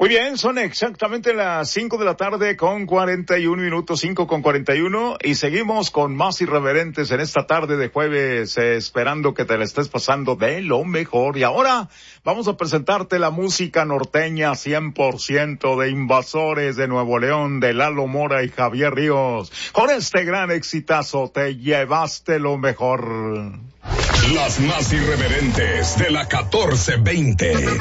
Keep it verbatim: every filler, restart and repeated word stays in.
Muy bien, son exactamente las cinco de la tarde con cuarenta y un minutos, cinco con cuarenta y uno, y seguimos con más irreverentes en esta tarde de jueves, eh, esperando que te la estés pasando de lo mejor. Y ahora vamos a presentarte la música norteña cien por ciento de Invasores de Nuevo León, de Lalo Mora y Javier Ríos. Con este gran exitazo, Te llevaste lo mejor. Las más irreverentes de la catorce veinte.